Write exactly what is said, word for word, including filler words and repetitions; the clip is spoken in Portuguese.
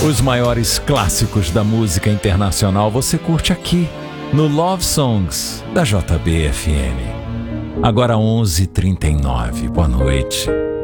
Os maiores clássicos da música internacional você curte aqui, no Love Songs, da J B F M. Agora onze e trinta e nove, boa noite.